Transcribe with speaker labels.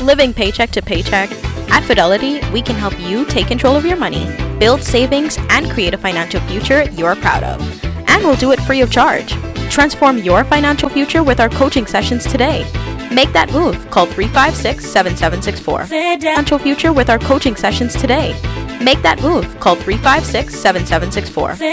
Speaker 1: Living paycheck to paycheck? At Fidelity, we can help you take control of your money, build savings, and create a financial future you're proud of. And we'll do it free of charge. Transform your financial future with our coaching sessions today. Make that move. Call 356-7764. Financial future with our coaching sessions today. Make that move. Call 356-7764.